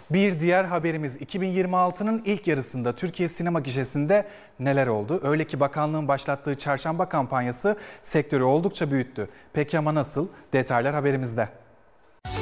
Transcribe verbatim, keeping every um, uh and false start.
Bir diğer haberimiz iki bin yirmi altının ilk yarısında Türkiye sinema gişesinde neler oldu? Öyle ki bakanlığın başlattığı çarşamba kampanyası sektörü oldukça büyüttü. Peki ama nasıl? Detaylar haberimizde.